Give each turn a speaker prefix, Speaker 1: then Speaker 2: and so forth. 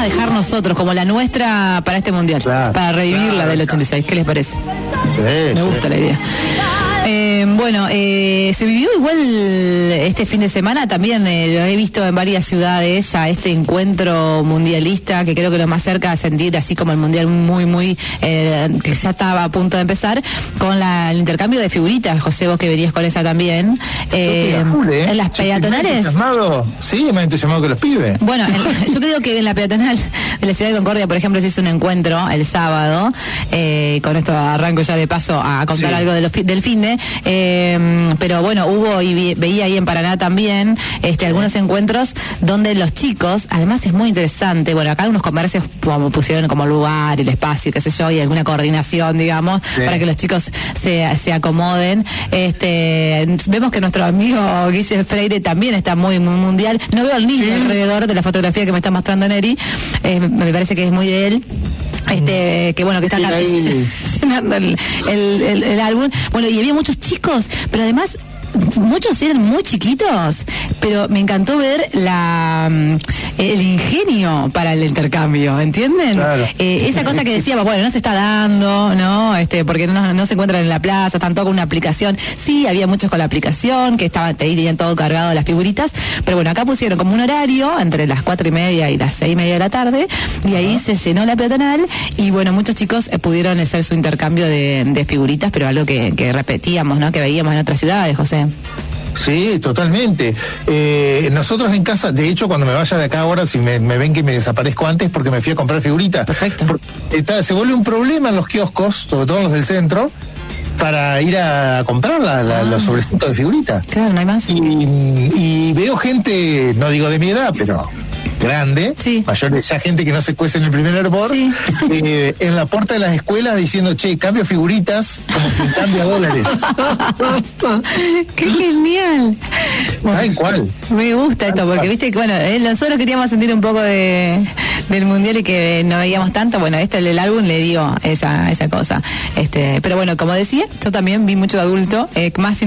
Speaker 1: a dejar nosotros, como la nuestra para este mundial,
Speaker 2: Claro,
Speaker 1: para revivir la del 86. ¿Qué les parece? Me gusta la idea. Bueno, se vivió igual este fin de semana, también lo he visto en varias ciudades, a este encuentro mundialista, que creo que lo más cerca a sentir así como el mundial muy, que ya estaba a punto de empezar, con el intercambio de figuritas. José, vos que venías con esa también. En las peatonales.
Speaker 2: Sí, más entusiasmado que los pibes.
Speaker 1: Bueno, yo creo que en la peatonal de la ciudad de Concordia, por ejemplo, se hizo un encuentro el sábado, con esto arranco ya de paso a contar algo del finde, pero bueno, hubo y veía ahí en Paraná también algunos encuentros donde los chicos, además es muy interesante, bueno, acá algunos comercios como pusieron como lugar, el espacio, qué sé yo, y alguna coordinación, digamos, para que los chicos se acomoden. Vemos que nuestro amigo Guille Freire también está muy mundial. No veo al niño alrededor de la fotografía que me está mostrando Neri, me parece que es muy de él. Que bueno, que está llenando el álbum. Bueno, y había muchos chicos, pero además muchos eran muy chiquitos, pero me encantó ver el ingenio para el intercambio, ¿entienden? Claro. Esa cosa que decíamos, bueno, no se está dando, ¿no? Porque no se encuentran en la plaza, están todos con una aplicación. Sí, había muchos con la aplicación, que tenían todo cargado las figuritas, pero bueno, acá pusieron como un horario entre las 4:30 y las 6:30 de la tarde, y ahí se llenó la peatonal, y bueno, muchos chicos pudieron hacer su intercambio de figuritas, pero algo que repetíamos, ¿no? Que veíamos en otras ciudades, José.
Speaker 2: Sí, totalmente. Nosotros en casa, de hecho, cuando me vaya de acá ahora, si me ven que me desaparezco antes, porque me fui a comprar figuritas.
Speaker 1: Perfecto.
Speaker 2: Se vuelve un problema en los kioscos, sobre todo en los del centro, para ir a comprar los sobrecitos de figuritas.
Speaker 1: Claro, no hay más.
Speaker 2: Y veo gente, no digo de mi edad, pero grande, mayores, ya gente que no se cuece en el primer hervor, en la puerta de las escuelas diciendo, che, cambio figuritas como si cambia dólares.
Speaker 1: ¡Qué genial!
Speaker 2: Ay, ¿cuál?
Speaker 1: Me gusta esto, porque viste que, bueno, nosotros queríamos sentir un poco del mundial y que no veíamos tanto, bueno, el álbum le dio esa cosa. Pero bueno, como decía, yo también vi mucho adulto, más